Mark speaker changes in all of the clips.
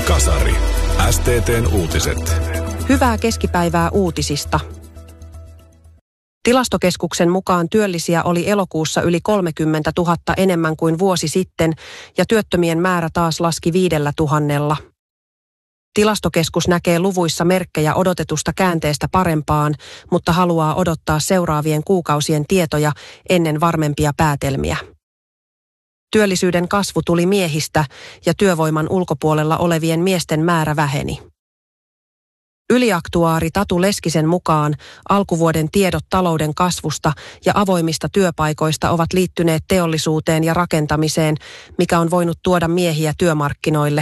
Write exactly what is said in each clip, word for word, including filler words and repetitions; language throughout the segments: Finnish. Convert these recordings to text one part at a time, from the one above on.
Speaker 1: Kasari. S T T:n uutiset.
Speaker 2: Hyvää keskipäivää uutisista. Tilastokeskuksen mukaan työllisiä oli elokuussa yli kolmekymmentätuhatta enemmän kuin vuosi sitten ja työttömien määrä taas laski viidellä tuhannella. Tilastokeskus näkee luvuissa merkkejä odotetusta käänteestä parempaan, mutta haluaa odottaa seuraavien kuukausien tietoja ennen varmempia päätelmiä. Työllisyyden kasvu tuli miehistä ja työvoiman ulkopuolella olevien miesten määrä väheni. Yliaktuaari Tatu Leskisen mukaan alkuvuoden tiedot talouden kasvusta ja avoimista työpaikoista ovat liittyneet teollisuuteen ja rakentamiseen, mikä on voinut tuoda miehiä työmarkkinoille.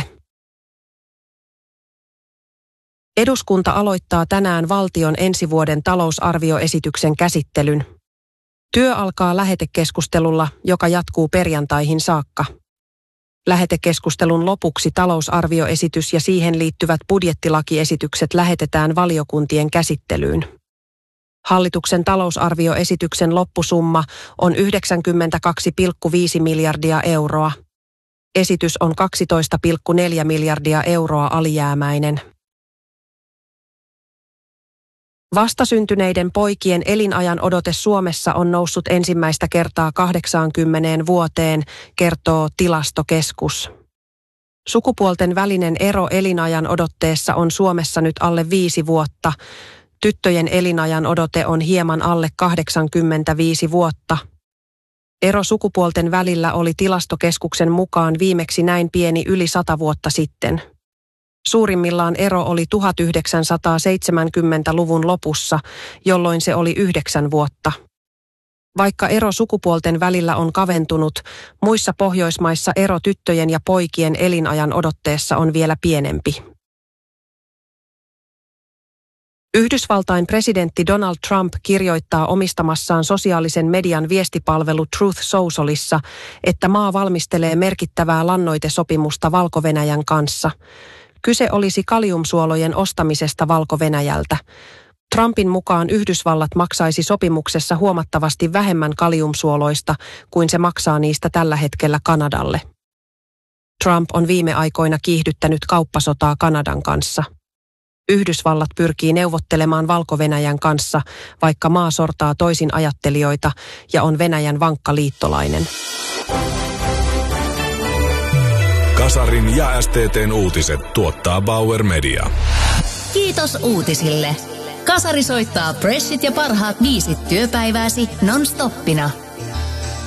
Speaker 2: Eduskunta aloittaa tänään valtion ensi vuoden talousarvioesityksen käsittelyn. Työ alkaa lähetekeskustelulla, joka jatkuu perjantaihin saakka. Lähetekeskustelun lopuksi talousarvioesitys ja siihen liittyvät budjettilakiesitykset lähetetään valiokuntien käsittelyyn. Hallituksen talousarvioesityksen loppusumma on yhdeksänkymmentäkaksi pilkku viisi miljardia euroa. Esitys on kaksitoista pilkku neljä miljardia euroa alijäämäinen. Vastasyntyneiden poikien elinajan odote Suomessa on noussut ensimmäistä kertaa kahdeksaankymmeneen vuoteen, kertoo Tilastokeskus. Sukupuolten välinen ero elinajan odotteessa on Suomessa nyt alle viisi vuotta. Tyttöjen elinajan odote on hieman alle kahdeksankymmentäviisi vuotta. Ero sukupuolten välillä oli Tilastokeskuksen mukaan viimeksi näin pieni yli sata vuotta sitten. Suurimmillaan ero oli tuhatyhdeksänsataaseitsemänkymmentäluvun lopussa, jolloin se oli yhdeksän vuotta. Vaikka ero sukupuolten välillä on kaventunut, muissa Pohjoismaissa ero tyttöjen ja poikien elinajan odotteessa on vielä pienempi. Yhdysvaltain presidentti Donald Trump kirjoittaa omistamassaan sosiaalisen median viestipalvelu Truth Socialissa, että maa valmistelee merkittävää lannoitesopimusta Valko-Venäjän kanssa. Kyse olisi kaliumsuolojen ostamisesta Valko-Venäjältä. Trumpin mukaan Yhdysvallat maksaisi sopimuksessa huomattavasti vähemmän kaliumsuoloista kuin se maksaa niistä tällä hetkellä Kanadalle. Trump on viime aikoina kiihdyttänyt kauppasotaa Kanadan kanssa. Yhdysvallat pyrkii neuvottelemaan Valko-Venäjän kanssa, vaikka maa sortaa toisin ajattelijoita ja on Venäjän vankka liittolainen.
Speaker 1: Kasarin ja S T T:n uutiset tuottaa Bauer Media.
Speaker 3: Kiitos uutisille. Kasari soittaa preshit ja parhaat biisit työpäivääsi non-stoppina.